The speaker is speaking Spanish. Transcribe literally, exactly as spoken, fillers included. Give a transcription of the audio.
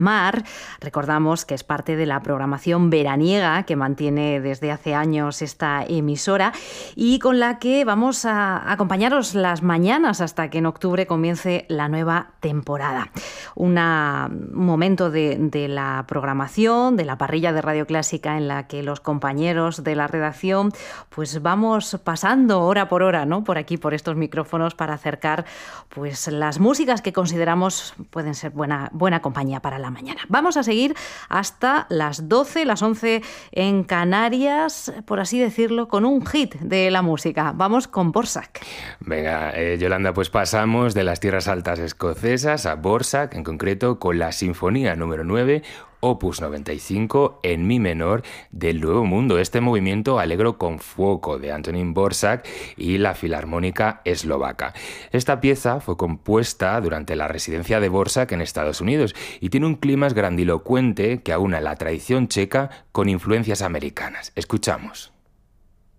Mar, recordamos que es parte de la programación veraniega que mantiene desde hace años esta emisora y con la que vamos a acompañaros las mañanas hasta que en octubre comience la nueva temporada. Una, un momento de, de la programación, de la parrilla de Radio Clásica en la que los compañeros de la redacción pues vamos pasando hora por hora, ¿no?, por aquí, por estos micrófonos para acercar pues las músicas que consideramos pueden ser buena, buena compañía para la mañana. Vamos a seguir hasta las doce, las once en Canarias, por así decirlo, con un hit de la música. Vamos con Dvořák. Venga, eh, Yolanda, pues pasamos de las tierras altas escocesas a Dvořák, en concreto con la Sinfonía número nueve, Opus noventa y cinco en mi menor del Nuevo Mundo, este movimiento alegro con fuoco de Antonín Dvořák y la Filarmónica Eslovaca. Esta pieza fue compuesta durante la residencia de Dvořák en Estados Unidos y tiene un clímax grandilocuente que aúna la tradición checa con influencias americanas. Escuchamos.